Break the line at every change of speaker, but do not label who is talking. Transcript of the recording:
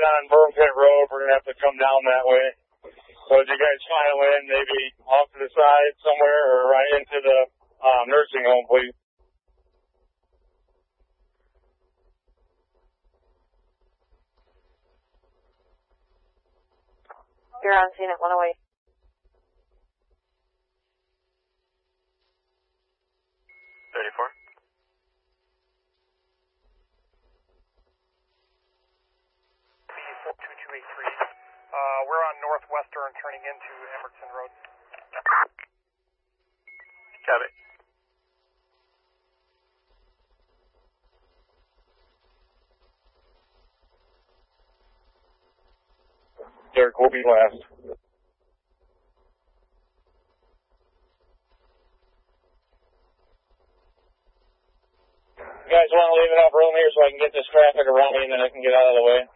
on Burn Pit Road. We're going to have to come down that way. So as you guys file in, maybe off to the side somewhere or right into the nursing home, please.
You're on scene at 108.
We're on Northwestern turning into Emerson Road.
Copy.
Derek will be last. You guys want to leave enough room here so I can get this traffic around me and then I can get out of the way?